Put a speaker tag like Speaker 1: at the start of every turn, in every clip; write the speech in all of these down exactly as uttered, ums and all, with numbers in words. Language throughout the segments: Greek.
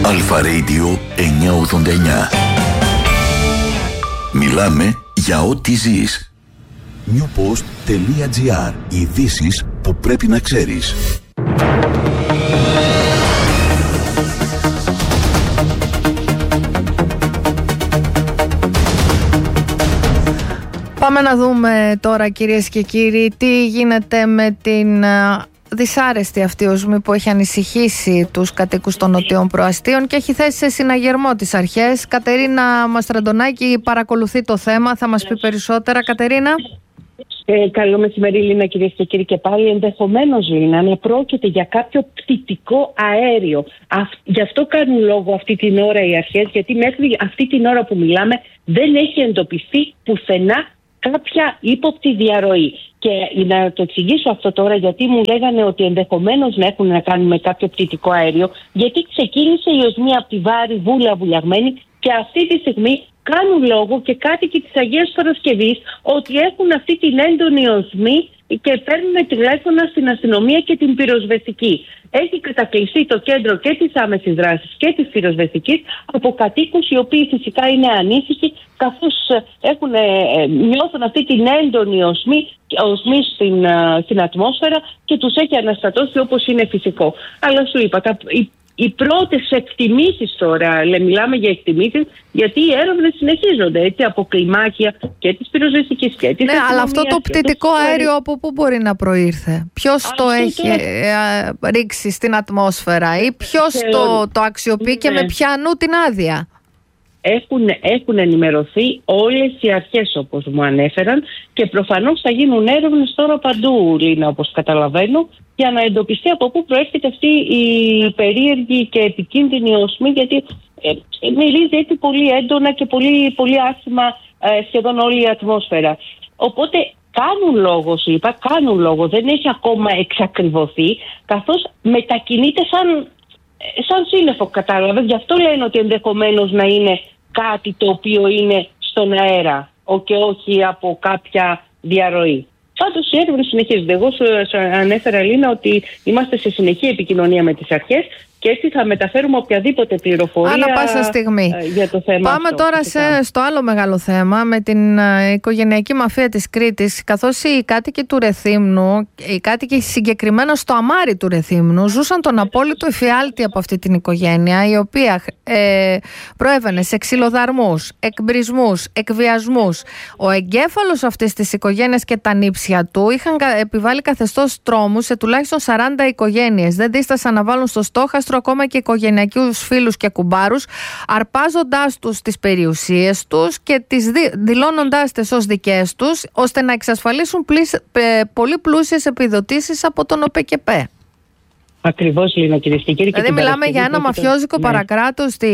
Speaker 1: Αλφα Radio εννιακόσια ογδόντα εννιά. Μιλάμε για ό,τι ζεις. newpost.gr. Ειδήσεις που πρέπει να ξέρεις.
Speaker 2: Πάμε να δούμε τώρα, κυρίες και κύριοι, τι γίνεται με την δυσάρεστη αυτή οσμή που έχει ανησυχήσει τους κατοίκους των νοτιών προαστίων και έχει θέσει σε συναγερμό τις αρχές. Κατερίνα Μαστραντονάκη παρακολουθεί το θέμα, θα μας πει περισσότερα. Κατερίνα.
Speaker 3: Ε, καλό μεσημέρι, Λίνα, κυρίες και κύριοι, και πάλι. Ενδεχομένως, Λίνα, να πρόκειται για κάποιο πτυτικό αέριο. Α, γι' αυτό κάνουν λόγο αυτή την ώρα οι αρχές, γιατί μέχρι αυτή την ώρα που μιλάμε δεν έχει εντοπιστεί πουθενά κάποια ύποπτη διαρροή. Και να το εξηγήσω αυτό τώρα, γιατί μου λέγανε ότι ενδεχομένως να έχουν να κάνουν με κάποιο πτυτικό αέριο, γιατί ξεκίνησε η οσμή από τη Βάρη βούλα βουλιαγμένη και αυτή τη στιγμή κάνουν λόγο και κάτοικοι της Αγίας Παρασκευής ότι έχουν αυτή την έντονη οσμή και παίρνουν τηλέφωνα στην αστυνομία και την πυροσβεστική. Έχει κατακλειστεί το κέντρο και της άμεσης δράσης και της πυροσβεστικής από κατοίκους οι οποίοι φυσικά είναι ανήσυχοι, καθώς έχουν, ε, νιώθουν αυτή την έντονη οσμή, οσμή στην, ε, στην ατμόσφαιρα και τους έχει αναστατώσει όπως είναι φυσικό. Αλλά σου είπα, τα, οι, οι πρώτες εκτιμήσεις τώρα, λέ, μιλάμε για εκτιμήσεις, γιατί οι έρευνες συνεχίζονται έτσι, από κλιμάκια και της πυροσβεστικής και της.
Speaker 2: Ναι, αλλά αυτό το πτυτικό αέριο από πού μπορεί να προήρθε? Ποιος αυτό το έχει το... Ε, ρίξει στην ατμόσφαιρα ή ποιος και... το, το αξιοποιεί, ναι, και με ποιανού την άδεια?
Speaker 3: Έχουν, έχουν ενημερωθεί όλες οι αρχές όπως μου ανέφεραν και προφανώς θα γίνουν έρευνες τώρα παντού, Λίνα, όπως καταλαβαίνω, για να εντοπιστεί από πού προέρχεται αυτή η περίεργη και επικίνδυνη οσμή, γιατί ε, μυρίζει έτσι πολύ έντονα και πολύ, πολύ άσχημα ε, σχεδόν όλη η ατμόσφαιρα. Οπότε κάνουν λόγο, σου είπα, κάνουν λόγο, δεν έχει ακόμα εξακριβωθεί, καθώς μετακινείται σαν... σαν σύννεφο, κατάλαβες. Γι' αυτό λένε ότι ενδεχομένως να είναι κάτι το οποίο είναι στον αέρα και όχι από κάποια διαρροή. Πάντως οι έρευνες συνεχίζονται. Εγώ σου ανέφερα, Λίνα, ότι είμαστε σε συνεχή επικοινωνία με τις αρχές και έτσι θα μεταφέρουμε οποιαδήποτε πληροφορία
Speaker 2: ανά πάσα στιγμή
Speaker 3: για το θέμα.
Speaker 2: Πάμε
Speaker 3: αυτό,
Speaker 2: τώρα σε, στο άλλο μεγάλο θέμα, με την uh, οικογενειακή μαφία της Κρήτης, καθώς οι κάτοικοι του Ρεθύμνου, οι κάτοικοι συγκεκριμένα στο αμάρι του Ρεθύμνου, ζούσαν τον απόλυτο εφιάλτη από αυτή την οικογένεια, η οποία ε, προέβαινε σε ξυλοδαρμούς, εκμπρισμούς, εκβιασμούς. Ο εγκέφαλος αυτής της οικογένειας και τα νύψια του είχαν επιβάλει καθεστώς τρόμου σε τουλάχιστον σαράντα οικογένειες. Δεν δίστασαν να βάλουν στο στόχαστρο ακόμα και οικογενειακούς φίλους και κουμπάρους, αρπάζοντάς τους τις περιουσίες τους και τις δι, δηλώνοντάς τις ως δικές τους, ώστε να εξασφαλίσουν πλήσ, ε, πολύ πλούσιες επιδοτήσεις από τον ΟΠΕΚΕΠΕ.
Speaker 3: Ακριβώς, Λίνα, κυρίες και κύριοι.
Speaker 2: Δηλαδή μιλάμε για ένα μαφιόζικο το... παρακράτος στη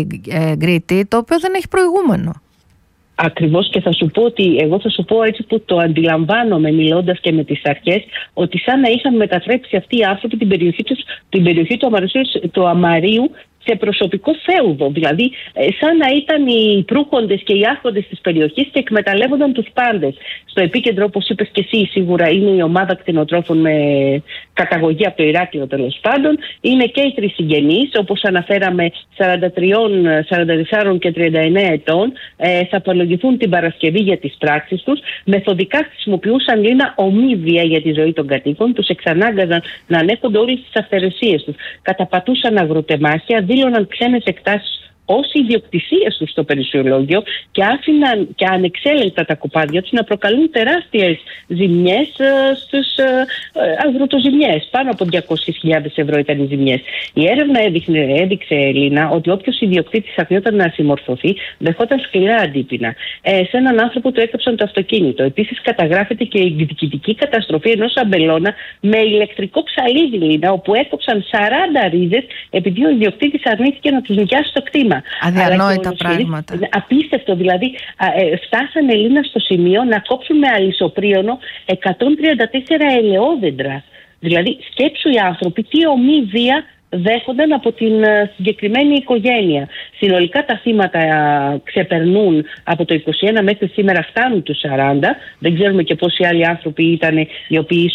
Speaker 2: ε, Κρήτη, το οποίο δεν έχει προηγούμενο.
Speaker 3: Ακριβώς, και θα σου πω ότι εγώ θα σου πω έτσι που το αντιλαμβάνομαι μιλώντας και με τις αρχές, ότι σαν να είχαν μετατρέψει αυτοί οι άνθρωποι την περιοχή, τους, την περιοχή του, Αμαρίου, του Αμαρίου σε προσωπικό φέουδο. Δηλαδή, σαν να ήταν οι προύχοντες και οι άρχοντες της περιοχής και εκμεταλλεύονταν τους πάντες. Στο επίκεντρο, όπως είπες και εσύ, σίγουρα είναι η ομάδα κτηνοτρόφων με καταγωγή από το Ηράκλειο, τέλος πάντων. Είναι και οι τρεις συγγενείς, όπως αναφέραμε, σαράντα τρία, σαράντα τέσσερα και τριάντα εννέα ετών. Ε, θα απολογηθούν την Παρασκευή για τις πράξεις τους. Μεθοδικά χρησιμοποιούσαν, Λίνα, ομή βία για τη ζωή των κατοίκων. Τους εξανάγκαζαν να ανέχονται όλες τις αυθαιρεσίες τους. Καταπατούσαν αγροτεμάχια, δήλωναν ξένες εκτάσεις ως ιδιοκτησίες τους στο περιουσιολόγιο και άφηναν και ανεξέλεγκτα τα κοπάδια τους να προκαλούν τεράστιες ζημιές ε, στους ε, ε, αγροτοζημιές. Πάνω από διακόσιες χιλιάδες ευρώ ήταν οι ζημιές. Η έρευνα έδειξε, έδειξε Λίνα, ότι όποιος ιδιοκτήτης αρνιόταν να συμμορφωθεί δεχόταν σκληρά αντίπεινα. Ε, σε έναν άνθρωπο του έκαψαν το αυτοκίνητο. Επίσης καταγράφεται και η διοικητική καταστροφή ενός αμπελώνα με ηλεκτρικό ψαλίδι, Λίνα, όπου έκοψαν σαράντα ρίζες επειδή ο ιδιοκτήτης αρνήθηκε να τους νοικιάσει το κτήμα.
Speaker 2: Αδιανόητα πράγματα.
Speaker 3: Απίστευτο, δηλαδή ε, φτάσανε, Ελλήνα, στο σημείο να κόψουν με αλυσοπρίωνο εκατόν τριάντα τέσσερα ελαιόδεντρα. Δηλαδή σκέψου οι άνθρωποι τι ομή βία δέχονταν από την uh, συγκεκριμένη οικογένεια. Συνολικά τα θύματα uh, ξεπερνούν από το είκοσι ένα μέχρι σήμερα, φτάνουν τους σαράντα. Δεν ξέρουμε και πόσοι άλλοι άνθρωποι ήταν οι οποίοι ίσως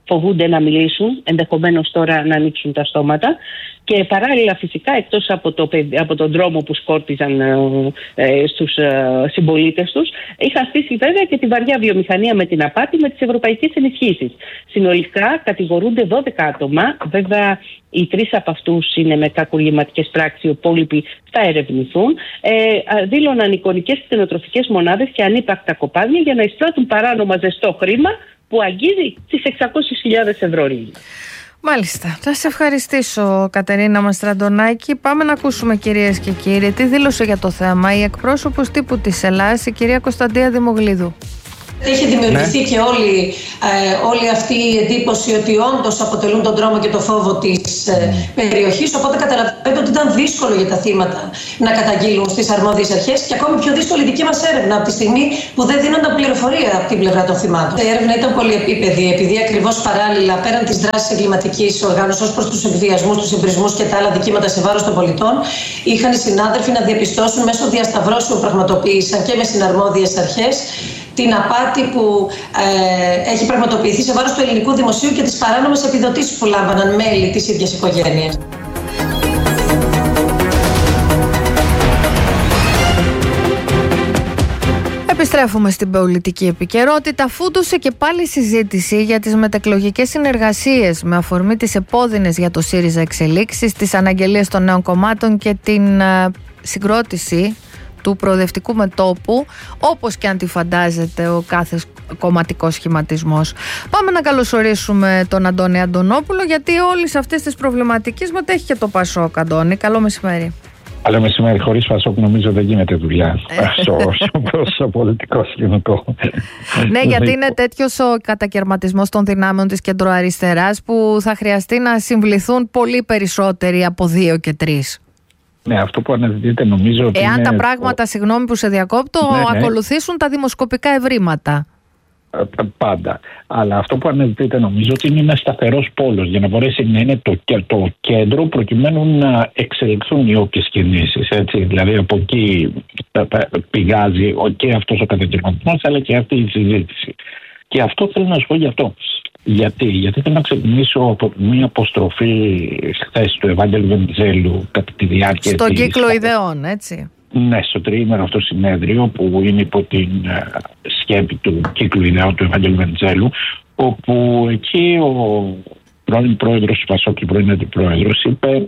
Speaker 3: φοβούνται να μιλήσουν, ενδεχομένως τώρα να ανοίξουν τα στόματα. Και παράλληλα φυσικά, εκτός από, το, από τον δρόμο που σκόρτιζαν ε, στους ε, συμπολίτες τους, είχαν στήσει βέβαια και τη βαριά βιομηχανία με την απάτη με τις ευρωπαϊκές ενισχύσεις. Συνολικά κατηγορούνται δώδεκα άτομα, βέβαια οι τρεις από αυτούς είναι με κακουργηματικές πράξεις, οι υπόλοιποι θα ερευνηθούν. Ε, δήλωναν εικονικές κτηνοτροφικές μονάδες και ανύπαρκτα κοπάδια για να εισπράττουν παράνομα ζεστό χρήμα που αγγίζει τις εξακόσιες χιλιάδες ευρώ.
Speaker 2: Μάλιστα. Θα σε ευχαριστήσω, Κατερίνα Μαστραντονάκη. Πάμε να ακούσουμε, κυρίες και κύριοι, τι δήλωσε για το θέμα η εκπρόσωπος τύπου της Ελλάς, η κυρία Κωνσταντία Δημογλίδου.
Speaker 4: Έχει δημιουργηθεί ναι. και όλη, ε, όλη αυτή η εντύπωση ότι όντως αποτελούν τον τρόμο και το φόβο της ε, περιοχής. Οπότε καταλαβαίνετε ότι ήταν δύσκολο για τα θύματα να καταγγείλουν στις αρμόδιες αρχές και ακόμη πιο δύσκολη η δική μας έρευνα από τη στιγμή που δεν δίνονταν πληροφορία από την πλευρά των θυμάτων. Η έρευνα ήταν πολυεπίπεδη, επειδή ακριβώς παράλληλα πέραν της δράσης εγκληματικής οργάνωσης ως προς τους εκβιασμούς, τους εμπρισμούς και τα άλλα δικήματα σε βάρος των πολιτών, είχαν οι συνάδελφοι να διαπιστώσουν μέσω διασταυρώσεων που πραγματοποίησαν και με συναρμόδιες αρχές την απάτη που ε, έχει πραγματοποιηθεί σε βάρος του ελληνικού δημοσίου και τις παράνομες επιδοτήσεις που λάμβαναν μέλη της ίδιας οικογένειας.
Speaker 2: Επιστρέφουμε στην πολιτική επικαιρότητα. Φούντωσε και πάλι συζήτηση για τις μετεκλογικές συνεργασίες με αφορμή τις επώδυνες για το ΣΥΡΙΖΑ εξελίξεις, τις αναγγελίες των νέων κομμάτων και την ε, συγκρότηση του προοδευτικού μετώπου, όπως και αν τη φαντάζεται ο κάθε κομματικός σχηματισμός. Πάμε να καλωσορίσουμε τον Αντώνη Αντωνόπουλο, γιατί όλες αυτές τις προβληματικές μετέχει και το Πασόκ. Αντώνη, καλό μεσημέρι.
Speaker 5: Καλό μεσημέρι. Χωρίς Πασόκ νομίζω δεν γίνεται δουλειά στο πολιτικό σκηνικό.
Speaker 2: Ναι, γιατί είναι τέτοιος ο κατακαιρματισμός των δυνάμεων της κεντροαριστεράς που θα χρειαστεί να συμβληθούν πολύ περισσότεροι από δύο και τρεις.
Speaker 5: Ναι, αυτό που αναζητείτε νομίζω ότι
Speaker 2: Εάν
Speaker 5: είναι
Speaker 2: τα πράγματα, το... συγγνώμη που σε διακόπτω, ναι, ναι. ακολουθήσουν τα δημοσκοπικά ευρήματα.
Speaker 5: Πάντα. Αλλά αυτό που αναζητείτε νομίζω ότι είναι ένα σταθερός πόλος για να μπορέσει να είναι το, το κέντρο προκειμένου να εξελιχθούν οι όποιες κινήσεις. Έτσι. Δηλαδή από εκεί πηγάζει και αυτός ο κατακαιρματισμός αλλά και αυτή η συζήτηση. Και αυτό θέλω να σου πω γι' αυτό. Γιατί, γιατί θέλω να ξεκινήσω από μια αποστροφή χθες του Ευάγγελου Βενιζέλου κατά τη διάρκεια
Speaker 2: στον
Speaker 5: της...
Speaker 2: κύκλο ιδεών, έτσι.
Speaker 5: Ναι, στο τριήμερο αυτό συνέδριο που είναι υπό την uh, σκέπη του κύκλου ιδεών του Ευάγγελου Βενιζέλου, όπου εκεί ο πρώην πρόεδρος του Πασόκ και πρώην αντιπρόεδρος είπε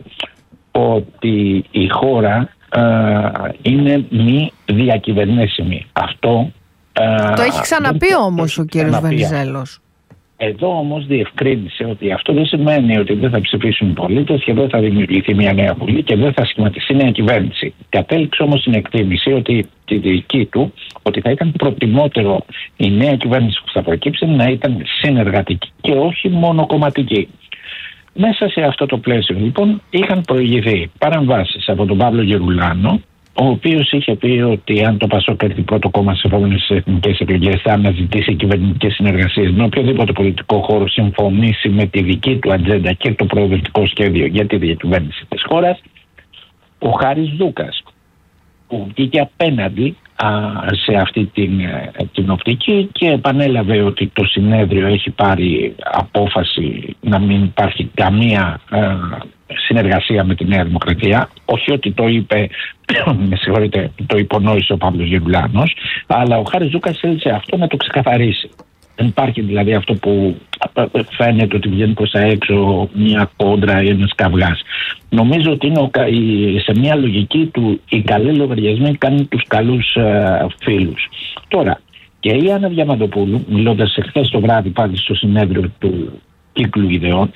Speaker 5: ότι η χώρα uh, είναι μη διακυβερνήσιμη. Αυτό uh,
Speaker 2: το έχει ξαναπεί όμως ο κύριος Βενιζέλος.
Speaker 5: Εδώ όμως διευκρίνησε ότι αυτό δεν σημαίνει ότι δεν θα ψηφίσουν οι πολίτες και δεν θα δημιουργηθεί μια νέα βουλή και δεν θα σχηματιστεί νέα κυβέρνηση. Κατέληξε όμως την εκτίμηση ότι τη δική του ότι θα ήταν προτιμότερο η νέα κυβέρνηση που θα προκύψει να ήταν συνεργατική και όχι μόνο κομματική. Μέσα σε αυτό το πλαίσιο λοιπόν είχαν προηγηθεί παρεμβάσεις από τον Παύλο Γερουλάνο, ο οποίος είχε πει ότι αν το Πασόκ έρθει πρώτο κόμμα στις επόμενες εθνικές εκλογές θα αναζητήσει κυβερνητικές συνεργασίες με οποιοδήποτε πολιτικό χώρο συμφωνήσει με τη δική του ατζέντα και το προοδευτικό σχέδιο για τη διακυβέρνηση της χώρας. Ο Χάρης Δούκας, που βγήκε απέναντι α, σε αυτή την, την οπτική και επανέλαβε ότι το συνέδριο έχει πάρει απόφαση να μην υπάρχει καμία α, συνεργασία με τη Νέα Δημοκρατία. Όχι ότι το είπε, με συγχωρείτε, το υπονόησε ο Παύλος Γερουλάνος, αλλά ο Χάρης Δούκας θέλησε αυτό να το ξεκαθαρίσει. Δεν υπάρχει δηλαδή αυτό που φαίνεται ότι βγαίνει προς τα έξω μια κόντρα ή ένας καυγάς. Νομίζω ότι είναι σε μια λογική του οι καλοί λογαριασμοί κάνουν τους καλούς uh, φίλους. Τώρα, και η Άννα Διαμαντοπούλου, μιλώντας εχθές το βράδυ πάλι στο συνέδριο του κύκλου ιδεών,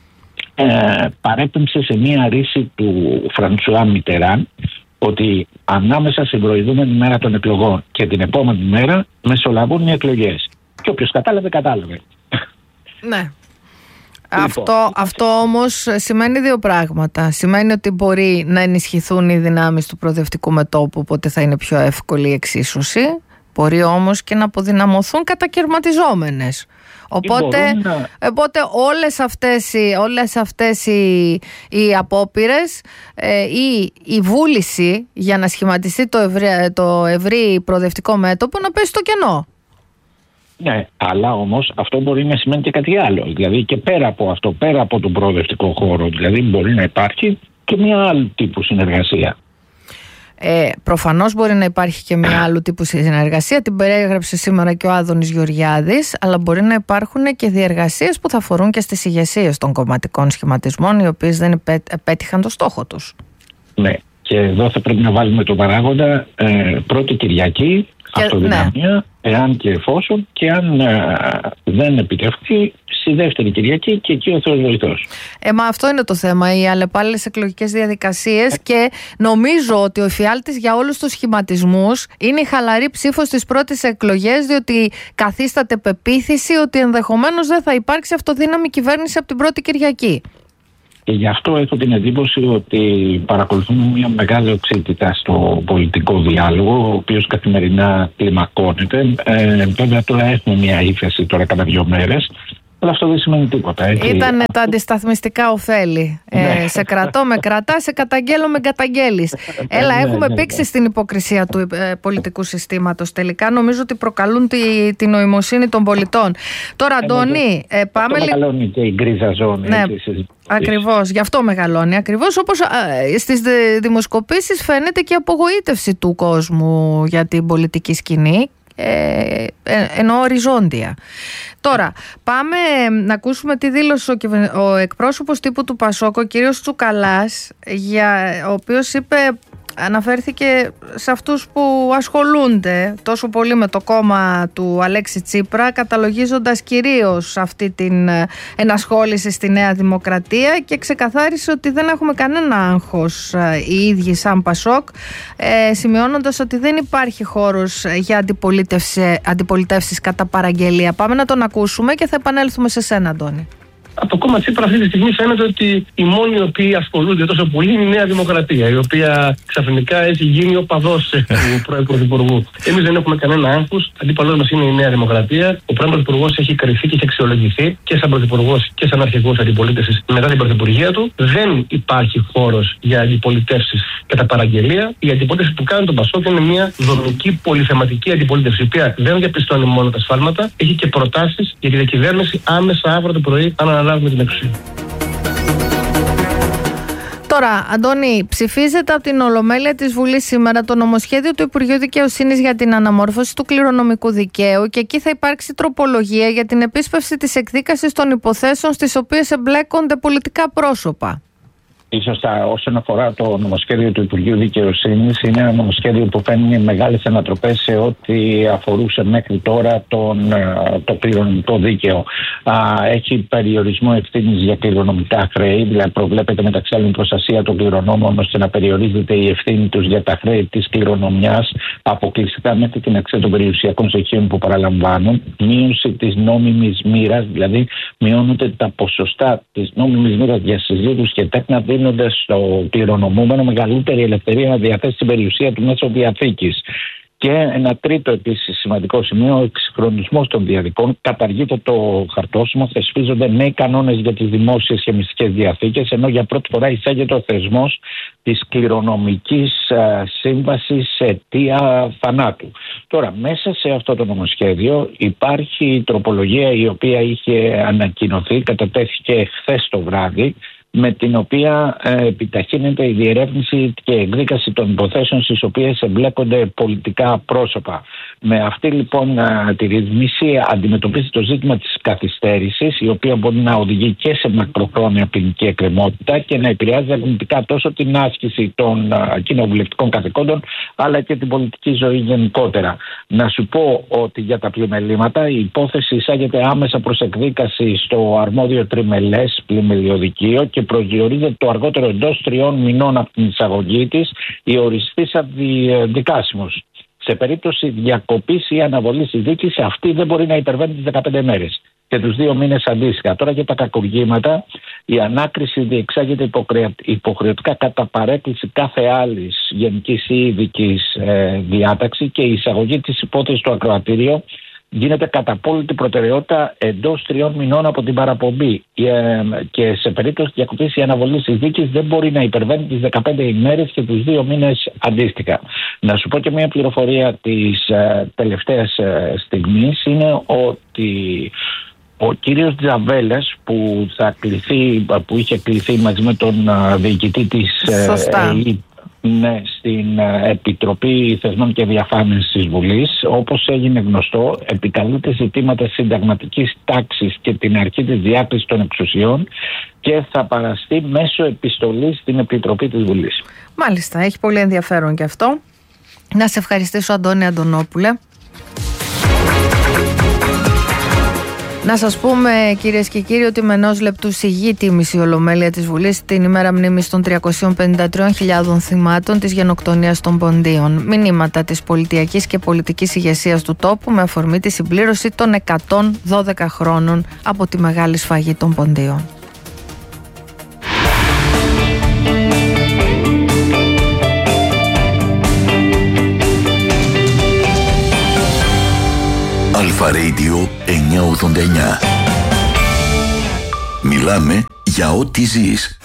Speaker 5: ε, παρέπεμψε σε μια ρίση του Φρανσουά Μιτεράν ότι ανάμεσα στην προηγούμενη μέρα των εκλογών και την επόμενη μέρα μεσολαβούν οι εκλογές. Και όποιος κατάλαβε, κατάλαβε.
Speaker 2: Ναι. Λοιπόν. Αυτό, αυτό όμως σημαίνει δύο πράγματα. Σημαίνει ότι μπορεί να ενισχυθούν οι δυνάμεις του προοδευτικού μετώπου, οπότε θα είναι πιο εύκολη η εξίσωση. Μπορεί όμως και να αποδυναμωθούν κατακαιρματιζόμενες. Οπότε, να... οπότε όλες αυτές οι, όλες αυτές οι, οι απόπειρες ε, ή η βούληση για να σχηματιστεί το ευρύ, το ευρύ προοδευτικό μέτωπο να πέσει στο κενό.
Speaker 5: Ναι, αλλά όμως αυτό μπορεί να σημαίνει και κάτι άλλο. Δηλαδή και πέρα από αυτό, πέρα από τον προοδευτικό χώρο, δηλαδή μπορεί να υπάρχει και μια άλλη τύπου συνεργασία.
Speaker 2: Ε, προφανώς μπορεί να υπάρχει και μια άλλου τύπου συνεργασία, την περιέγραψε σήμερα και ο Άδωνης Γεωργιάδης, αλλά μπορεί να υπάρχουν και διεργασίες που θα αφορούν και στις ηγεσίες των κομματικών σχηματισμών, οι οποίες δεν επέτυχαν το στόχο τους.
Speaker 5: Ναι, και εδώ θα πρέπει να βάλουμε το παράγοντα ε, πρώτη Κυριακή, και, αυτοδυναμία, ναι. Εάν και εφόσον, και αν ε, δεν επιτευχθεί, στη δεύτερη Κυριακή, και εκεί ο Θεός βοηθός.
Speaker 2: Ε, μα αυτό είναι το θέμα, οι αλλεπάλληλες εκλογικές διαδικασίες, ε. και νομίζω ότι ο εφιάλτης για όλους τους σχηματισμούς είναι η χαλαρή ψήφος στις πρώτες εκλογές, διότι καθίσταται πεποίθηση ότι ενδεχομένως δεν θα υπάρξει αυτοδύναμη κυβέρνηση από την πρώτη Κυριακή.
Speaker 5: Και γι' αυτό έχω την εντύπωση ότι παρακολουθούμε μια μεγάλη οξύτητα στο πολιτικό διάλογο, ο οποίος καθημερινά κλιμακώνεται. Ε, βέβαια τώρα έχουμε μια ύφεση τώρα κατά δύο μέρες, αλλά αυτό δεν σημαίνει τίποτα. Έτσι.
Speaker 2: Ήτανε τα αντισταθμιστικά ωφέλη. Ε, σε κρατώ, με κρατά, σε καταγγέλω, με καταγγέλεις. Έλα, έχουμε πήξει στην υποκρισία του ε, πολιτικού συστήματος. Τελικά νομίζω ότι προκαλούν τη, τη νοημοσύνη των πολιτών. Τώρα, Αντώνη, ε, πάμε.
Speaker 5: Αυτό μεγαλώνει και η γκρίζα ζώνη.
Speaker 2: Ναι, ακριβώς, γι' αυτό μεγαλώνει. Ακριβώς όπως ε, στις δημοσκοπήσεις φαίνεται και η απογοήτευση του κόσμου για την πολιτική σκηνή. Ε, ε, ενώ οριζόντια. Τώρα πάμε να ακούσουμε τι δήλωσε ο, ο εκπρόσωπος τύπου του Πασόκ, ο κύριος Τσουκαλάς, για, ο οποίος είπε, αναφέρθηκε σε αυτούς που ασχολούνται τόσο πολύ με το κόμμα του Αλέξη Τσίπρα, καταλογίζοντας κυρίως αυτή την ενασχόληση στη Νέα Δημοκρατία, και ξεκαθάρισε ότι δεν έχουμε κανένα άγχος οι ίδιοι σαν Πασόκ, ε, σημειώνοντας ότι δεν υπάρχει χώρος για αντιπολιτεύσεις κατά παραγγελία. Πάμε να τον ακούσουμε και θα επανέλθουμε σε σένα, Αντώνη.
Speaker 6: Από το κόμμα Τσίπρα αυτή τη στιγμή φαίνεται ότι οι μόνοι οι οποίοι ασχολούνται τόσο πολύ είναι η Νέα Δημοκρατία, η οποία ξαφνικά έχει γίνει ο παδός του πρώην Πρωθυπουργού. Εμείς δεν έχουμε κανένα άγχος. Αντίπαλός μας είναι η Νέα Δημοκρατία. Ο πρώην Πρωθυπουργός έχει κριθεί και έχει αξιολογηθεί και σαν Πρωθυπουργός και σαν αρχηγός αντιπολίτευσης μετά την Πρωθυπουργία του. Δεν υπάρχει χώρος για αντιπολιτεύσεις κατά παραγγελία. Η αντιπολίτευση που κάνει τον Πασόκ είναι μια δομική πολυθεματική αντιπολίτευση, η οποία δεν διαπιστώνει μόνο τα σφάλματα, έχει και προτάσεις για τη διακυβέρνηση άμεσα αύριο το πρωί, αν αναλάβουμε την εξουσία.
Speaker 2: Τώρα, Αντώνη, ψηφίζεται από την Ολομέλεια της Βουλής σήμερα το νομοσχέδιο του Υπουργείου Δικαιοσύνης για την αναμόρφωση του κληρονομικού δικαίου, και εκεί θα υπάρξει τροπολογία για την επίσπευση της εκδίκασης των υποθέσεων στις οποίες εμπλέκονται πολιτικά πρόσωπα.
Speaker 5: Ίσως όσον αφορά το νομοσχέδιο του Υπουργείου Δικαιοσύνης, είναι ένα νομοσχέδιο που φέρνει μεγάλες ανατροπές σε ό,τι αφορούσε μέχρι τώρα τον, το κληρονομικό δίκαιο. Έχει περιορισμό ευθύνης για κληρονομικά χρέη, δηλαδή προβλέπεται μεταξύ άλλων προστασία των κληρονόμων ώστε να περιορίζεται η ευθύνη τους για τα χρέη της κληρονομιάς αποκλειστικά μέχρι την αξία των περιουσιακών στοιχείων που παραλαμβάνουν. Μείωση της νόμιμης μοίρας, δηλαδή μειώνονται τα ποσοστά της νόμιμης μοίρας για συζήτηση και τέκνα, δίνοντας στο κληρονομούμενο μεγαλύτερη ελευθερία να διαθέσει την περιουσία του μέσω διαθήκης. Και ένα τρίτο επίσης σημαντικό σημείο, ο εξυγχρονισμός των διαδικών. Καταργείται το χαρτόσημο, θεσπίζονται νέοι κανόνες για τις δημόσιες και μυστικές διαθήκες, ενώ για πρώτη φορά εισάγεται ο θεσμός της κληρονομικής σύμβασης σε αιτία θανάτου. Τώρα, μέσα σε αυτό το νομοσχέδιο υπάρχει τροπολογία η οποία είχε ανακοινωθεί, κατατέθηκε χθες το βράδυ, με την οποία ε, επιταχύνεται η διερεύνηση και εκδίκαση των υποθέσεων στις οποίες εμπλέκονται πολιτικά πρόσωπα. Με αυτή λοιπόν α, τη ρυθμίση αντιμετωπίζει το ζήτημα της καθυστέρησης, η οποία μπορεί να οδηγεί και σε μακροχρόνια ποινική εκκρεμότητα και να επηρεάζει αρνητικά τόσο την άσκηση των α, κοινοβουλευτικών καθηκόντων, αλλά και την πολιτική ζωή γενικότερα. Να σου πω ότι για τα πλημελήματα η υπόθεση εισάγεται άμεσα προς εκδίκαση στο αρμόδιο τριμελές πλημελιωδικείο και προσδιορίζεται το αργότερο εντός τριών μηνών από την εισαγωγή της η οριστής αντιδικάσιμος. Σε περίπτωση διακοπής ή αναβολής της δίκης, αυτή δεν μπορεί να υπερβαίνει τις δεκαπέντε μέρες και τους δύο μήνες αντίστοιχα. Τώρα για τα κακουργήματα, η ανάκριση διεξάγεται υποχρεωτικά κατά παρέκκληση κάθε άλλης γενικής ή ειδικής ε, διάταξη και η εισαγωγή της υπόθεσης στο ακροατήριο γίνεται κατά απόλυτη προτεραιότητα εντός τριών μηνών από την παραπομπή. Και σε περίπτωση διακοπής η αναβολή της δίκης δεν μπορεί να υπερβαίνει τις δεκαπέντε ημέρες και τους δύο μήνες αντίστοιχα. Να σου πω και μια πληροφορία της τελευταίας στιγμής είναι ότι ο κύριος Τζαβέλας που, θα κληθεί, που είχε κληθεί μαζί με τον διοικητή της ΕΕ ναι, στην Επιτροπή Θεσμών και Διαφάνειας της Βουλής, όπως έγινε γνωστό, επικαλείται ζητήματα συνταγματικής τάξης και την αρχή της διάκρισης των εξουσιών και θα παραστεί μέσω επιστολής στην Επιτροπή της Βουλής.
Speaker 2: Μάλιστα, έχει πολύ ενδιαφέρον και αυτό. Να σε ευχαριστήσω, Αντώνη Αντωνόπουλε. Να σας πούμε, κυρίες και κύριοι, ότι με ενός λεπτού σιγή τίμησε η Ολομέλεια της Βουλής την ημέρα μνήμης των τριακοσίων πενήντα τριών χιλιάδων θυμάτων της γενοκτονίας των Ποντίων. Μηνύματα της πολιτιακής και πολιτικής ηγεσίας του τόπου με αφορμή τη συμπλήρωση των εκατόν δώδεκα χρόνων από τη μεγάλη σφαγή των Ποντίων.
Speaker 1: Αλφα Radio εννιακόσια ογδόντα εννιά. Μιλάμε για ό,τι ζεις.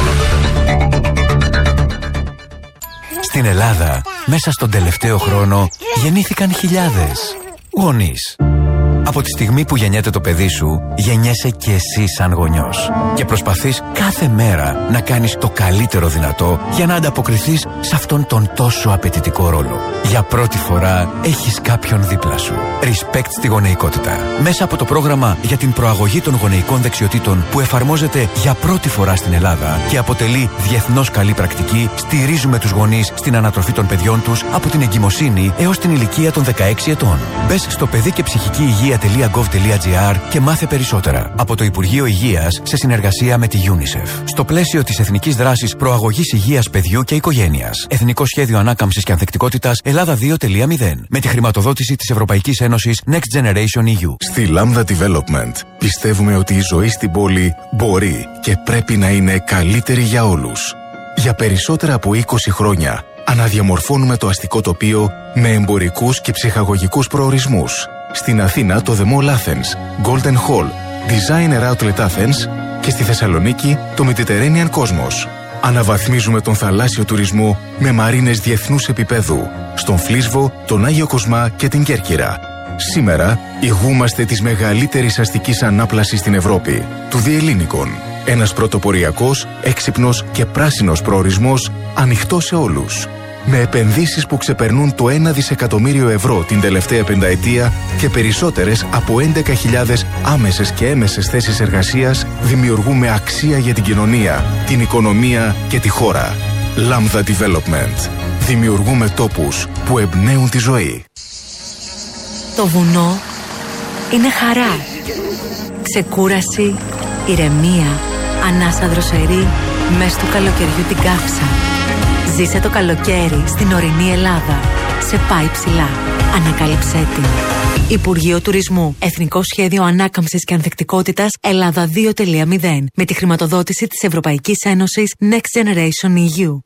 Speaker 7: Στην Ελλάδα, μέσα στον τελευταίο χρόνο, γεννήθηκαν χιλιάδες γονείς. Από τη στιγμή που γεννιέται το παιδί σου, γεννιέσαι και εσύ σαν γονιός. Και προσπαθείς κάθε μέρα να κάνεις το καλύτερο δυνατό για να ανταποκριθείς σε αυτόν τον τόσο απαιτητικό ρόλο. Για πρώτη φορά έχεις κάποιον δίπλα σου. Respect στη γονεϊκότητα. Μέσα από το πρόγραμμα για την προαγωγή των γονεϊκών δεξιοτήτων που εφαρμόζεται για πρώτη φορά στην Ελλάδα και αποτελεί διεθνώς καλή πρακτική, στηρίζουμε τους γονείς στην ανατροφή των παιδιών τους από την εγκυμοσύνη έως την ηλικία των δεκαέξι ετών. Μπες στο παιδί και ψυχική υγεία τελεία γκοβ τελεία τζι άρ και μάθε περισσότερα από το Υπουργείο Υγείας σε συνεργασία με τη UNICEF. Στο πλαίσιο της Εθνικής Δράσης Προαγωγής Υγείας Παιδιού και Οικογένειας. Εθνικό Σχέδιο Ανάκαμψης και Ανθεκτικότητας Ελλάδα δύο τελεία μηδέν. Με τη χρηματοδότηση της Ευρωπαϊκής Ένωσης Next Generation ι γιου.
Speaker 8: Στη Lambda Development πιστεύουμε ότι η ζωή στην πόλη μπορεί και πρέπει να είναι καλύτερη για όλους. Για περισσότερα από είκοσι χρόνια αναδιαμορφώνουμε το αστικό τοπίο με εμπορικούς και ψυχαγωγικούς προορισμούς. Στην Αθήνα το The Mall Athens, Golden Hall, Designer Outlet Athens και στη Θεσσαλονίκη το Mediterranean Cosmos. Αναβαθμίζουμε τον θαλάσσιο τουρισμό με μαρίνες διεθνούς επίπεδου, στον Φλίσβο, τον Άγιο Κοσμά και την Κέρκυρα. Σήμερα ηγούμαστε της μεγαλύτερης αστικής ανάπλασης στην Ευρώπη, του Διελλήνικων. Ένας πρωτοποριακός, έξυπνος και πράσινος προορισμός ανοιχτός σε όλους. Με επενδύσεις που ξεπερνούν το ένα δισεκατομμύριο ευρώ την τελευταία πενταετία και περισσότερες από έντεκα χιλιάδες άμεσες και έμεσες θέσεις εργασίας, δημιουργούμε αξία για την κοινωνία, την οικονομία και τη χώρα. Lambda Development. Δημιουργούμε τόπους που εμπνέουν τη ζωή.
Speaker 9: Το βουνό είναι χαρά, ξεκούραση, ηρεμία, ανάσα δροσερή, μες του καλοκαιριού την καύσα. Ζήσε το καλοκαίρι στην ορεινή Ελλάδα. Σε πάει ψηλά. Ανακάλυψέ την. Υπουργείο Τουρισμού. Εθνικό Σχέδιο Ανάκαμψης και Ανθεκτικότητας Ελλάδα δύο τελεία μηδέν. Με τη χρηματοδότηση της Ευρωπαϊκής Ένωσης Next Generation ι γιου.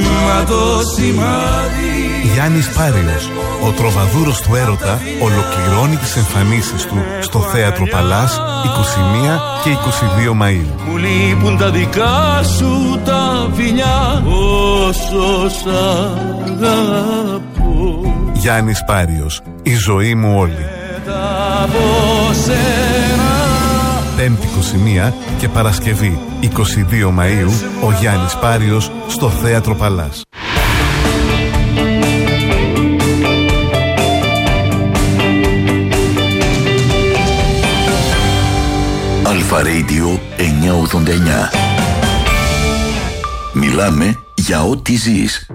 Speaker 10: Γιάννης Πάριος, ο τροβαδούρος του έρωτα, ολοκληρώνει τις εμφανίσεις του στο Θέατρο Παλάς είκοσι μία και είκοσι δύο Μαΐου.
Speaker 11: Μου λείπουν τα δικά σου τα φιλιά, όσο σ' αγαπώ.
Speaker 10: Γιάννης Πάριος, η ζωή μου όλη. Πέμπτη είκοσι μία και Παρασκευή είκοσι δύο Μαΐου, ο Γιάννης Πάριος στο Θέατρο Παλάς.
Speaker 1: Αλφα Radio εννιακόσια ογδόντα εννιά. Μιλάμε για ό,τι ζεις.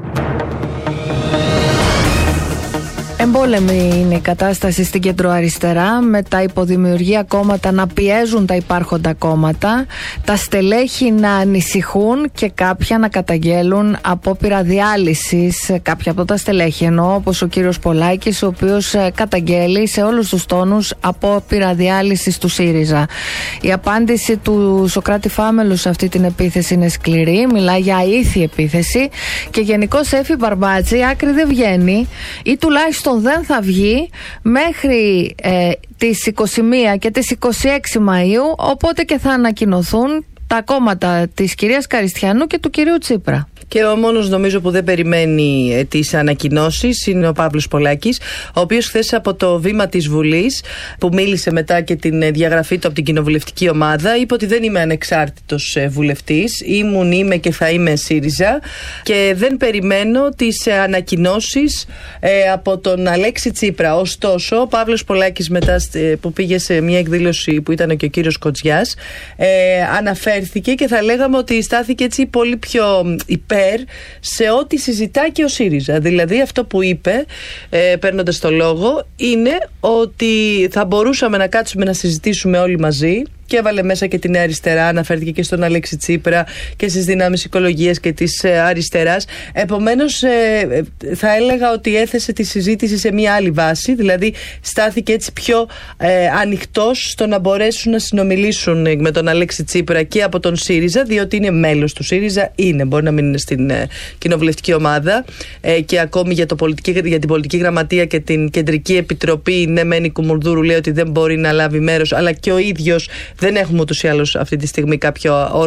Speaker 2: Εμπόλεμη είναι η κατάσταση στην κεντροαριστερά, με τα υποδημιουργία κόμματα να πιέζουν τα υπάρχοντα κόμματα, τα στελέχη να ανησυχούν και κάποια να καταγγέλουν απόπειρα διάλυσης. Κάποια από τα στελέχη εννοώ, όπως ο κύριος Πολάκης, ο οποίος καταγγέλει σε όλους τους τόνους απόπειρα διάλυσης του ΣΥΡΙΖΑ. Η απάντηση του Σωκράτη Φάμελου σε αυτή την επίθεση είναι σκληρή, μιλάει για αήθη επίθεση και γενικώς Έφη Μπαρμπάτζη άκρη δεν βγαίνει ή τουλάχιστον τουλάχιστον δεν θα βγει μέχρι ε, τις είκοσι μία και τις είκοσι έξι Μαΐου, οπότε και θα ανακοινωθούν τα κόμματα της κυρίας Καριστιανού και του κυρίου Τσίπρα.
Speaker 12: Και ο μόνος νομίζω που δεν περιμένει ε, τις ανακοινώσεις είναι ο Παύλος Πολάκης, ο οποίος χθες από το βήμα της Βουλής, που μίλησε μετά και την ε, διαγραφή του από την κοινοβουλευτική ομάδα, είπε ότι δεν είμαι ανεξάρτητος ε, βουλευτής, ήμουν, είμαι και θα είμαι ΣΥΡΙΖΑ και δεν περιμένω τις ε, ανακοινώσεις ε, από τον Αλέξη Τσίπρα. Ωστόσο, ο Παύλος Πολάκης μετά ε, που πήγε σε μια εκδήλωση που ήταν και ο κύριος Κοτζιάς, ε, αναφέρθηκε και θα λέγαμε ότι στάθηκε έτσι πολύ πιο υπέρ σε ό,τι συζητά και ο ΣΥΡΙΖΑ. Δηλαδή αυτό που είπε, ε, παίρνοντας το λόγο, είναι ότι θα μπορούσαμε να κάτσουμε να συζητήσουμε όλοι μαζί, και έβαλε μέσα και την αριστερά, αναφέρθηκε και στον Αλέξη Τσίπρα και στις δυνάμεις οικολογίας και της ε, αριστεράς. Επομένως ε, θα έλεγα ότι έθεσε τη συζήτηση σε μια άλλη βάση, δηλαδή στάθηκε έτσι πιο ε, ανοιχτός στο να μπορέσουν να συνομιλήσουν με τον Αλέξη Τσίπρα και από τον ΣΥΡΙΖΑ, διότι είναι μέλος του ΣΥΡΙΖΑ, είναι, μπορεί να μην είναι στην ε, κοινοβουλευτική ομάδα ε, και ακόμη για, το πολιτική, για την πολιτική γραμματεία και την κεντρική επιτροπή, ναι, Μένη Κουμουρδούρου λέει ότι δεν μπορεί να λάβει μέρος, αλλά και ο ίδιος δεν έχουμε ούτως ή άλλως αυτή τη στιγμή κάποιο όρο